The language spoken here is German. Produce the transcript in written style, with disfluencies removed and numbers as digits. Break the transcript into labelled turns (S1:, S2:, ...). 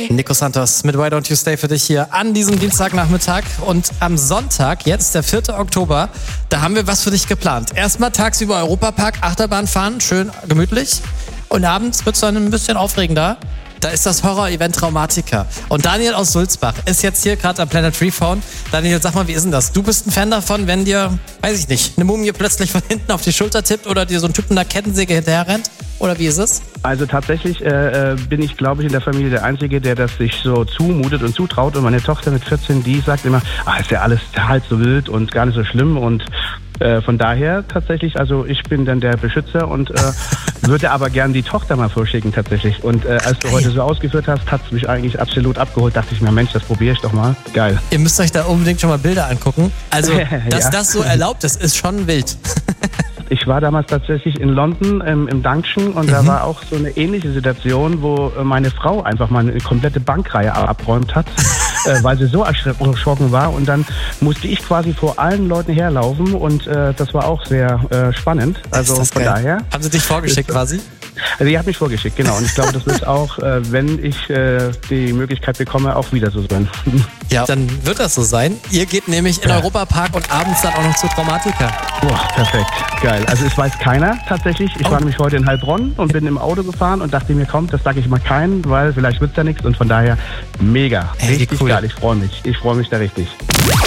S1: Nico Santos mit Why Don't You Stay für dich hier an diesem Dienstagnachmittag. Und am Sonntag, jetzt der 4. Oktober, da haben wir was für dich geplant. Erstmal tagsüber Europapark, Achterbahn fahren, schön gemütlich. Und abends wird es dann ein bisschen aufregender. Da ist das Horror-Event Traumatica. Und Daniel aus Sulzbach ist jetzt hier gerade am Planet Freephone. Daniel, sag mal, wie ist denn das? Du bist ein Fan davon, wenn dir, weiß ich nicht, eine Mumie plötzlich von hinten auf die Schulter tippt oder dir so ein Typ mit einer Kettensäge hinterher rennt? Oder wie ist es?
S2: Also tatsächlich bin ich, glaube ich, in der Familie der Einzige, der das sich so zumutet und zutraut. Und meine Tochter mit 14, die sagt immer, ist ja alles halb so wild und gar nicht so schlimm. Und von daher tatsächlich, also ich bin dann der Beschützer und würde aber gern die Tochter mal vorschicken tatsächlich. Und als du heute so ausgeführt hast, hat es mich eigentlich absolut abgeholt. Dachte ich mir, Mensch, das probiere ich doch mal. Geil.
S1: Ihr müsst euch da unbedingt schon mal Bilder angucken. Also, dass das so erlaubt ist schon wild.
S2: Ich war damals tatsächlich in London im Junction und da war auch so eine ähnliche Situation, wo meine Frau einfach mal eine komplette Bankreihe abgeräumt hat, weil sie so erschrocken war. Und dann musste ich quasi vor allen Leuten herlaufen und das war auch sehr spannend. Also von daher.
S1: Haben sie dich vorgeschickt quasi?
S2: Also die hat mich vorgeschickt, genau. Und ich glaube, das wird auch, wenn ich die Möglichkeit bekomme, auch wieder so sein.
S1: Ja, dann wird das so sein. Ihr geht nämlich in Europapark und abends dann auch noch zu Traumatica.
S2: Boah, perfekt. Geil. Also es weiß keiner tatsächlich. Ich war nämlich heute in Heilbronn und bin im Auto gefahren und dachte mir, komm, das sage ich mal keinen, weil vielleicht wird's ja nichts. Und von daher mega. Richtig cool. Geil. Ich freue mich. Ich freue mich da richtig.